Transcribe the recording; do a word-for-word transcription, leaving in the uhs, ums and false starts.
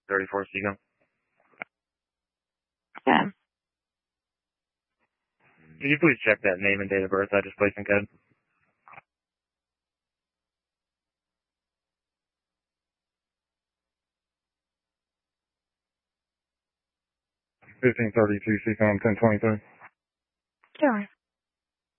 thirty-four Seagull. Yeah. Could you please check that name and date of birth, that displacement code? fifteen thirty-two, Seacom ten twenty-three.